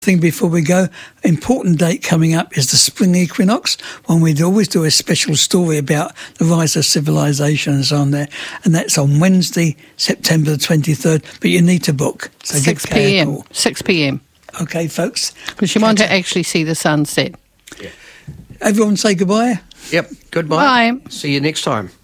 Thing before we go, important date coming up is the spring equinox, when we'd always do a special story about the rise of civilization and so on there, and that's on Wednesday, September the 23rd, but you need to book. So 6 p.m. 6 p.m. Okay, folks. Because you want to actually see the sunset. Everyone say goodbye. Yep, goodbye. Bye. See you next time.